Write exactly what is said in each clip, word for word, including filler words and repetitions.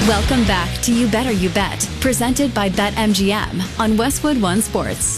Welcome back to You Better You Bet, presented by BetMGM on Westwood One Sports.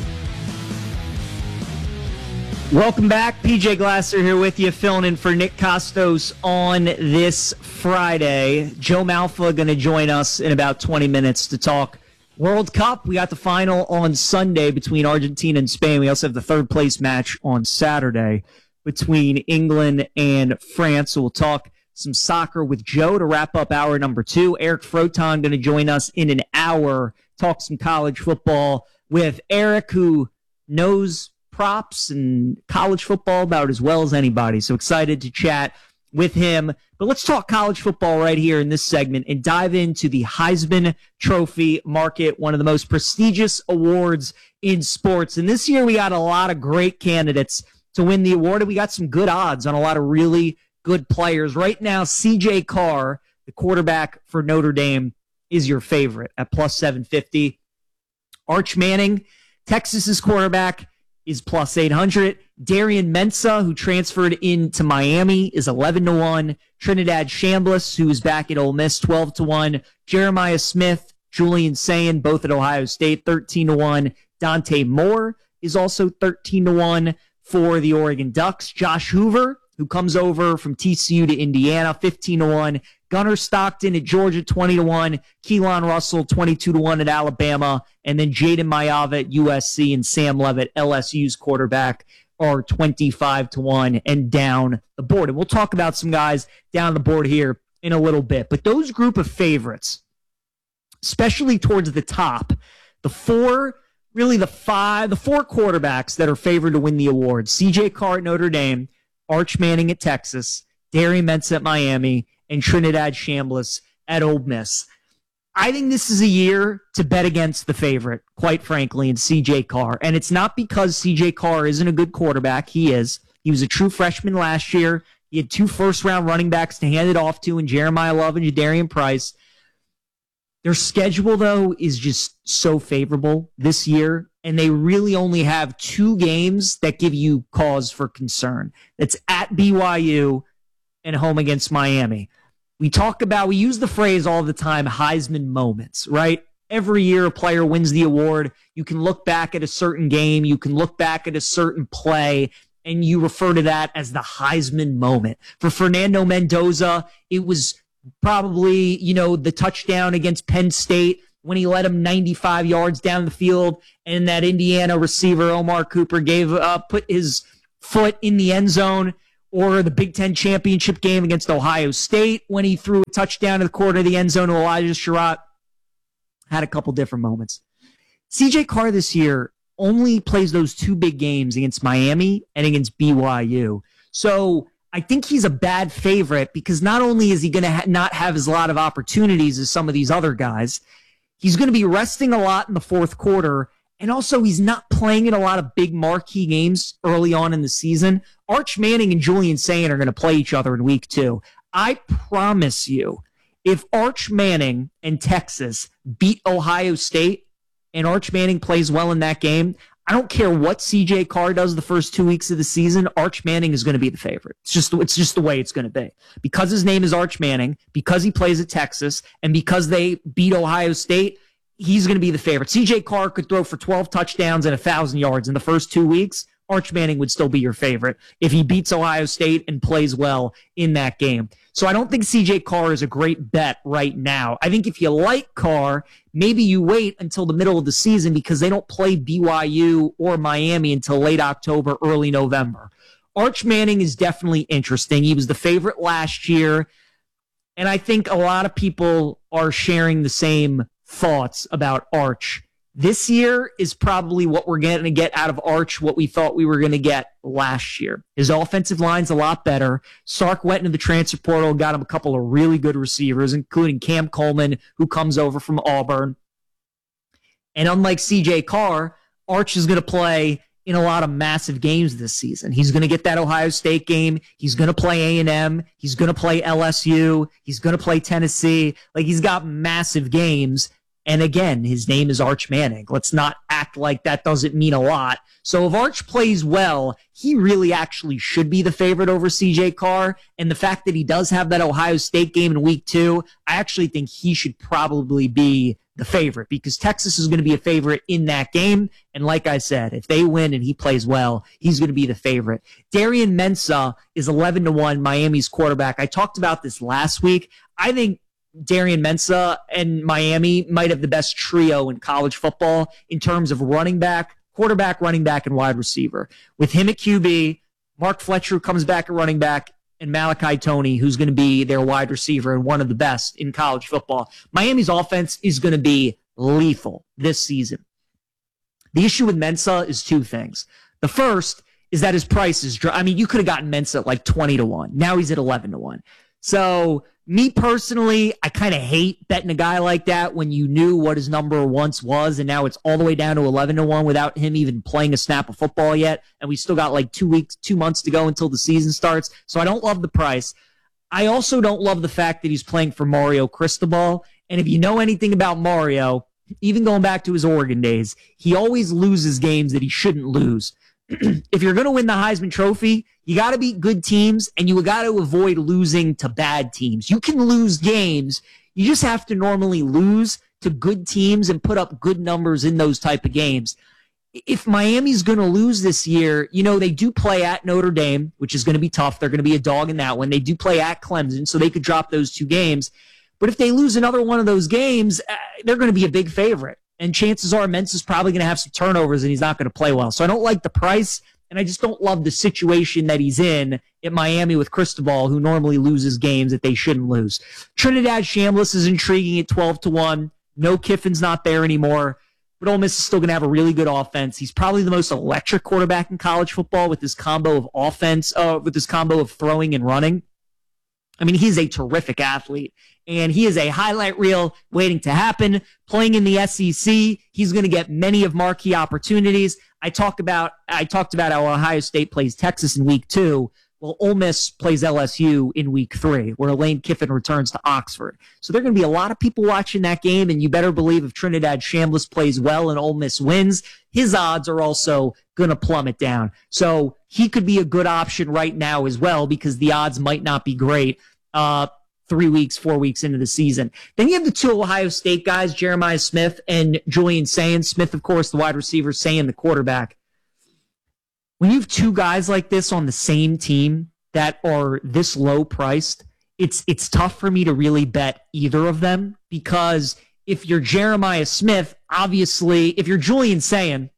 Welcome back. P J Glasser here with you, filling in for Nick Costos on this Friday. Joe Malfa going to join us in about twenty minutes to talk World Cup. We got the final on Sunday between Argentina and Spain. We also have the third place match on Saturday between England and France. So we'll talk some soccer with Joe to wrap up hour number two. Eric Froton going to join us in an hour, talk some college football with Eric, who knows props and college football about as well as anybody. So excited to chat with him. But let's talk college football right here in this segment and dive into the Heisman Trophy market, one of the most prestigious awards in sports. And this year we got a lot of great candidates to win the award, and we got some good odds on a lot of really good players. Right now, C J Carr, the quarterback for Notre Dame, is your favorite at plus seven fifty. Arch Manning, Texas's quarterback, is plus eight hundred. Darian Mensah, who transferred into Miami, is eleven to one. Trinidad Chambliss, who is back at Ole Miss, twelve to one. Jeremiah Smith, Julian Sayin, both at Ohio State, thirteen to one. Dante Moore is also thirteen to one for the Oregon Ducks. Josh Hoover, who comes over from T C U to Indiana, fifteen to one. Gunnar Stockton at Georgia, twenty to one. Keelan Russell, twenty-two to one at Alabama. And then Jaden Mayava at U S C and Sam Levitt, L S U's quarterback, are twenty-five to one and down the board. And we'll talk about some guys down the board here in a little bit. But those group of favorites, especially towards the top, the four, really the five, the four quarterbacks that are favored to win the award: C J Carr at Notre Dame, Arch Manning at Texas, Darian Mensah at Miami, and Trinidad Chambliss at Ole Miss. I think this is a year to bet against the favorite, quite frankly, in C J Carr. And it's not because C J Carr isn't a good quarterback. He is. He was a true freshman last year. He had two first-round running backs to hand it off to in Jeremiah Love and Jadarian Price. Their schedule, though, is just so favorable this year, and they really only have two games that give you cause for concern. That's at B Y U and home against Miami. We talk about, we use the phrase all the time, Heisman moments, right? Every year a player wins the award. You can look back at a certain game. You can look back at a certain play, and you refer to that as the Heisman moment. For Fernando Mendoza, it was probably, you know, the touchdown against Penn State when he led him ninety-five yards down the field, and that Indiana receiver, Omar Cooper, gave uh, put his foot in the end zone. Or the Big Ten championship game against Ohio State when he threw a touchdown to the corner of the end zone to Elijah Sherratt. Had a couple different moments. C J Carr this year only plays those two big games against Miami and against B Y U. So I think he's a bad favorite because not only is he going to ha- not have as lot of opportunities as some of these other guys, he's going to be resting a lot in the fourth quarter. And also, he's not playing in a lot of big marquee games early on in the season. Arch Manning and Julian Sayin are going to play each other in week two. I promise you, if Arch Manning and Texas beat Ohio State and Arch Manning plays well in that game, I don't care what C J Carr does the first two weeks of the season, Arch Manning is going to be the favorite. It's just, it's just the way it's going to be. Because his name is Arch Manning, because he plays at Texas, and because they beat Ohio State, he's going to be the favorite. C J Carr could throw for twelve touchdowns and one thousand yards in the first two weeks. Arch Manning would still be your favorite if he beats Ohio State and plays well in that game. So I don't think C J Carr is a great bet right now. I think if you like Carr, maybe you wait until the middle of the season because they don't play B Y U or Miami until late October, early November. Arch Manning is definitely interesting. He was the favorite last year, and I think a lot of people are sharing the same thoughts about Arch. This year is probably what we're going to get out of Arch, what we thought we were going to get last year. His offensive line's a lot better. Sark went into the transfer portal and got him a couple of really good receivers, including Cam Coleman, who comes over from Auburn. And unlike C J Carr, Arch is going to play in a lot of massive games this season. He's going to get that Ohio State game. He's going to play A and M. He's going to play L S U. He's going to play Tennessee. Like, he's got massive games. And again, his name is Arch Manning. Let's not act like that doesn't mean a lot. So if Arch plays well, he really actually should be the favorite over C J Carr. And the fact that he does have that Ohio State game in week two, I actually think he should probably be the favorite because Texas is going to be a favorite in that game. And like I said, if they win and he plays well, he's going to be the favorite. Darian Mensah is eleven to one, Miami's quarterback. I talked about this last week. I think Darian Mensah and Miami might have the best trio in college football in terms of running back, quarterback, running back, and wide receiver. With him at Q B, Mark Fletcher comes back at running back, and Malachi Toney, who's going to be their wide receiver and one of the best in college football. Miami's offense is going to be lethal this season. The issue with Mensah is two things. The first is that his price is, I mean, you could have gotten Mensah at like twenty to one. Now he's at eleven to one. So me personally, I kind of hate betting a guy like that when you knew what his number once was, and now it's all the way down to eleven to one without him even playing a snap of football yet. And we still got like two weeks, two months to go until the season starts. So I don't love the price. I also don't love the fact that he's playing for Mario Cristobal. And if you know anything about Mario, even going back to his Oregon days, he always loses games that he shouldn't lose. If you're going to win the Heisman Trophy, you got to beat good teams, and you got to avoid losing to bad teams. You can lose games. You just have to normally lose to good teams and put up good numbers in those type of games. If Miami's going to lose this year, you know, they do play at Notre Dame, which is going to be tough. They're going to be a dog in that one. They do play at Clemson, so they could drop those two games. But if they lose another one of those games, uh, they're going to be a big favorite. And chances are Mensah's probably going to have some turnovers and he's not going to play well. So I don't like the price, and I just don't love the situation that he's in at Miami with Cristobal, who normally loses games that they shouldn't lose. Trinidad Shambliss is intriguing at twelve to one. No, Kiffin's not there anymore, but Ole Miss is still going to have a really good offense. He's probably the most electric quarterback in college football with this combo of offense, uh, with this combo of throwing and running. I mean, he's a terrific athlete, and he is a highlight reel waiting to happen. Playing in the S E C, he's going to get many of marquee opportunities. I talk about I talked about how Ohio State plays Texas in week two. Well, Ole Miss plays L S U in week three, where Lane Kiffin returns to Oxford. So there are going to be a lot of people watching that game, and you better believe if Trinidad Shambliss plays well and Ole Miss wins, his odds are also going to plummet down. So he could be a good option right now as well, because the odds might not be great uh, three weeks, four weeks into the season. Then you have the two Ohio State guys, Jeremiah Smith and Julian Sayin. Smith, of course, the wide receiver, Sayin, the quarterback. When you have two guys like this on the same team that are this low priced, it's it's tough for me to really bet either of them, because if you're Jeremiah Smith, obviously, if you're Julian Sayin,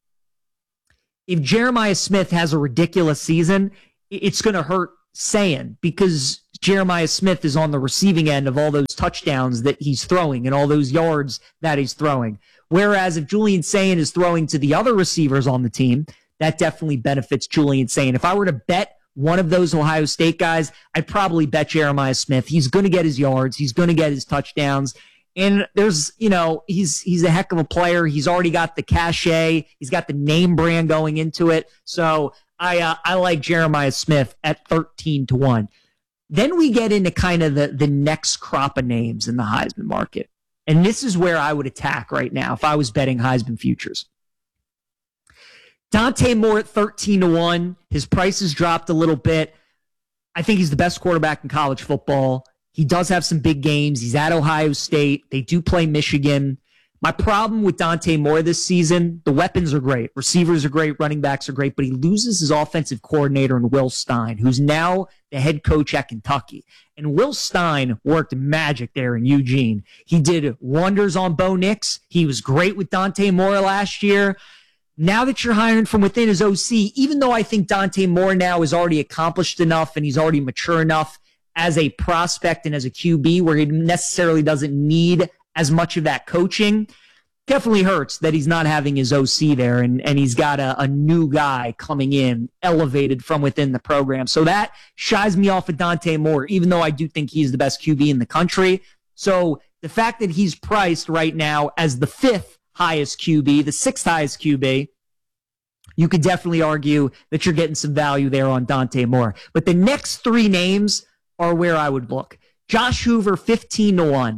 if Jeremiah Smith has a ridiculous season, it's going to hurt Sayin, because Jeremiah Smith is on the receiving end of all those touchdowns that he's throwing and all those yards that he's throwing. Whereas if Julian Sayin is throwing to the other receivers on the team, that definitely benefits Julian Sayin. If I were to bet one of those Ohio State guys, I'd probably bet Jeremiah Smith. He's going to get his yards. He's going to get his touchdowns. And there's, you know, he's he's a heck of a player. He's already got the cachet. He's got the name brand going into it. So I uh, I like Jeremiah Smith at thirteen to one. Then we get into kind of the, the next crop of names in the Heisman market. And this is where I would attack right now if I was betting Heisman futures. Dante Moore at thirteen to one. His price has dropped a little bit. I think he's the best quarterback in college football. He does have some big games. He's at Ohio State. They do play Michigan. My problem with Dante Moore this season, the weapons are great. Receivers are great. Running backs are great. But he loses his offensive coordinator in Will Stein, who's now the head coach at Kentucky. And Will Stein worked magic there in Eugene. He did wonders on Bo Nix. He was great with Dante Moore last year. Now that you're hiring from within his O C, even though I think Dante Moore now is already accomplished enough and he's already mature enough as a prospect and as a Q B where he necessarily doesn't need as much of that coaching, definitely hurts that he's not having his O C there and, and he's got a, a new guy coming in, elevated from within the program. So that shies me off of Dante Moore, even though I do think he's the best Q B in the country. So the fact that he's priced right now as the fifth highest Q B, the sixth highest Q B, you could definitely argue that you're getting some value there on Dante Moore. But the next three names are where I would look. Josh Hoover, fifteen to one.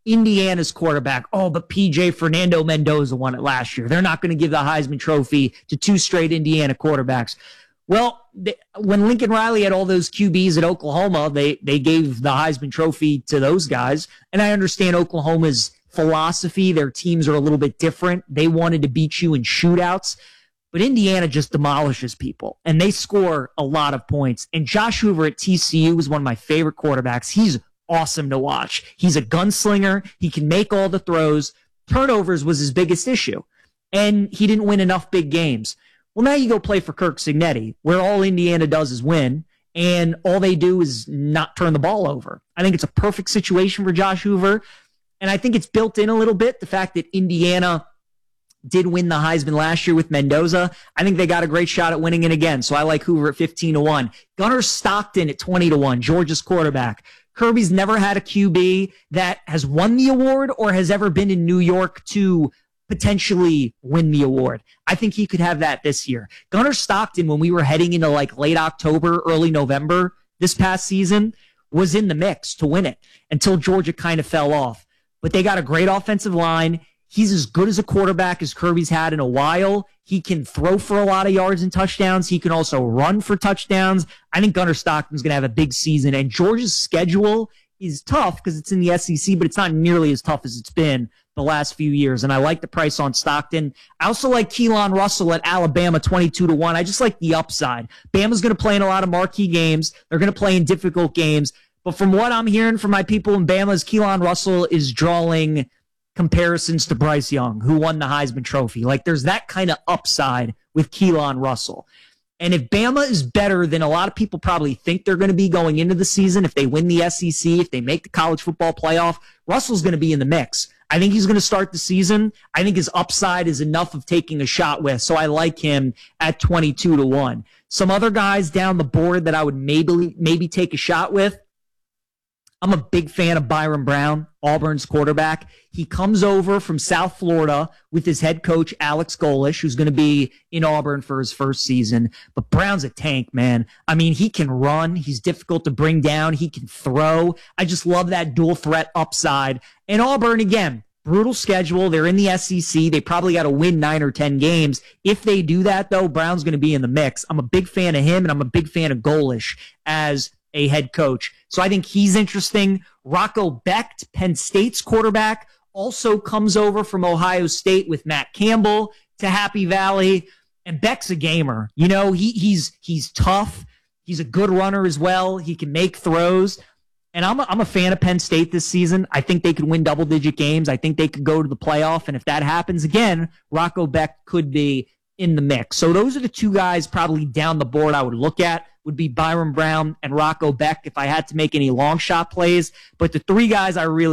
Indiana's quarterback. Oh, but P J Fernando Mendoza won it last year. They're not going to give the Heisman Trophy to two straight Indiana quarterbacks. Well, they, when Lincoln Riley had all those Q Bs at Oklahoma, they, they gave the Heisman Trophy to those guys. And I understand Oklahoma's philosophy. Their teams are a little bit different. They wanted to beat you in shootouts. But Indiana just demolishes people, and they score a lot of points. And Josh Hoover at T C U was one of my favorite quarterbacks. He's awesome to watch. He's a gunslinger. He can make all the throws. Turnovers was his biggest issue, and he didn't win enough big games. Well, now you go play for Kirk Cignetti, where all Indiana does is win, and all they do is not turn the ball over. I think it's a perfect situation for Josh Hoover, and I think it's built in a little bit, the fact that Indiana did win the Heisman last year with Mendoza. I think they got a great shot at winning it again. So I like Hoover at fifteen to one. Gunnar Stockton at twenty to one, Georgia's quarterback. Kirby's never had a Q B that has won the award or has ever been in New York to potentially win the award. I think he could have that this year. Gunnar Stockton, when we were heading into like late October, early November this past season, was in the mix to win it until Georgia kind of fell off. But they got a great offensive line. He's as good as a quarterback as Kirby's had in a while. He can throw for a lot of yards and touchdowns. He can also run for touchdowns. I think Gunnar Stockton's going to have a big season. And Georgia's schedule is tough because it's in the S E C, but it's not nearly as tough as it's been the last few years. And I like the price on Stockton. I also like Keelan Russell at Alabama, twenty-two to one. I just like the upside. Bama's going to play in a lot of marquee games. They're going to play in difficult games. But from what I'm hearing from my people in Bama is Keelan Russell is drawing comparisons to Bryce Young, who won the Heisman Trophy. Like, there's that kind of upside with Keelan Russell. And if Bama is better than a lot of people probably think they're going to be going into the season, if they win the S E C, if they make the college football playoff, Russell's going to be in the mix. I think he's going to start the season. I think his upside is enough of taking a shot with, so I like him at twenty-two to one. Some other guys down the board that I would maybe maybe take a shot with, I'm a big fan of Byron Brown, Auburn's quarterback. He comes over from South Florida with his head coach, Alex Golish, who's going to be in Auburn for his first season. But Brown's a tank, man. I mean, he can run. He's difficult to bring down. He can throw. I just love that dual threat upside. And Auburn, again, brutal schedule. They're in the S E C. They probably got to win nine or ten games. If they do that, though, Brown's going to be in the mix. I'm a big fan of him, and I'm a big fan of Golish as a head coach. So I think he's interesting. Rocco Becht, Penn State's quarterback, also comes over from Ohio State with Matt Campbell to Happy Valley. And Beck's a gamer. You know, he he's he's tough. He's a good runner as well. He can make throws. And I'm a, I'm a fan of Penn State this season. I think they could win double-digit games. I think they could go to the playoff. And if that happens again, Rocco Becht could be in the mix. So those are the two guys probably down the board I would look at, would be Byron Brown and Rocco Becht if I had to make any long shot plays. But the three guys I really